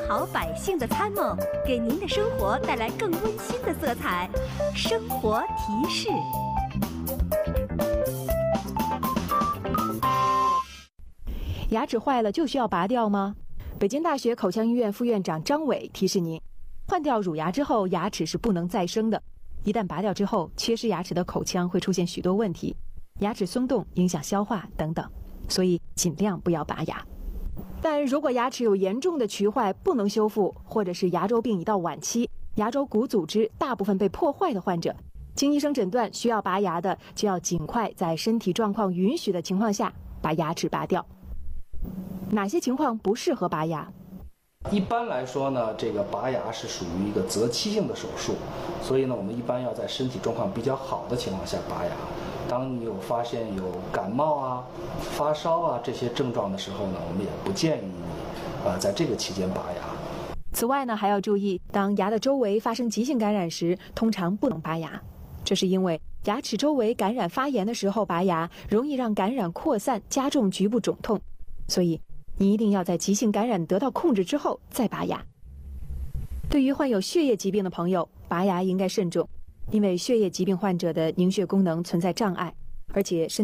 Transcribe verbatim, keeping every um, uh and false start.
好百姓的参谋，给您的生活带来更温馨的色彩。生活提示。 牙齿坏了就需要拔掉吗？北京大学口腔医院副院长张伟提示您，换掉乳牙之后，牙齿是不能再生的。一旦拔掉之后，缺失牙齿的口腔会出现许多问题，牙齿松动、影响消化等等，所以尽量不要拔牙。但如果牙齿有严重的龋坏不能修复，或者是牙周病已到晚期，牙周骨组织大部分被破坏的患者，经医生诊断需要拔牙的，就要尽快在身体状况允许的情况下把牙齿拔掉。哪些情况不适合拔牙？ 一般来说呢，这个拔牙是属于一个择期性的手术，所以呢，我们一般要在身体状况比较好的情况下拔牙。当你有发现有感冒啊、发烧啊这些症状的时候呢，我们也不建议你，呃，在这个期间拔牙。 此外呢，还要注意，当牙的周围发生急性感染时，通常不能拔牙。这是因为牙齿周围感染发炎的时候拔牙，容易让感染扩散，加重局部肿痛。所以你一定要在急性感染得到控制之后再拔牙。对于患有血液疾病的朋友，拔牙应该慎重，因为血液疾病患者的凝血功能存在障碍，而且身